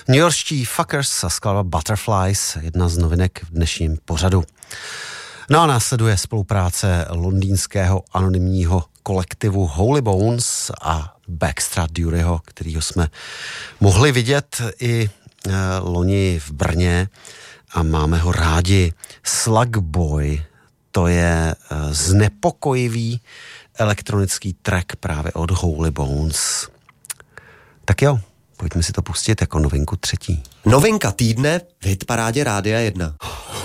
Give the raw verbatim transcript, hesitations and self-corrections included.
Newyorští Fuckers a skladba Butterflies, jedna z novinek v dnešním pořadu. No a následuje spolupráce londýnského anonymního kolektivu Holy Bones a Baxtra Duryho, kterýho jsme mohli vidět i e, loni v Brně a máme ho rádi. Slug Boy, to je e, znepokojivý elektronický track právě od Holy Bones. Tak jo, pojďme si to pustit jako novinku třetí. Novinka týdne v hitparádě Rádia jedna.